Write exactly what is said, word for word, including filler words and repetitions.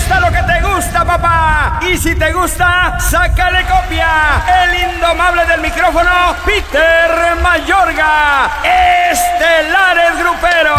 gusta lo que te gusta, papá. Y si te gusta, sácale copia. El indomable del micrófono, Peter Mayorga. Estelares Gruperos.